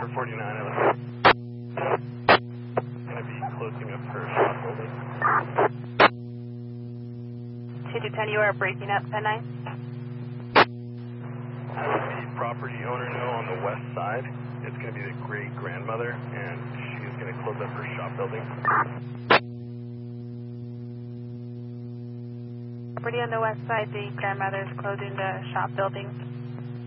for 49, I was going to be closing up her shop building. 2210, you are breaking up, 10-9. I let the property owner know on the west side. It's going to be the great-grandmother, and she's going to close up her shop building. Property on the west side, the grandmother is closing the shop building.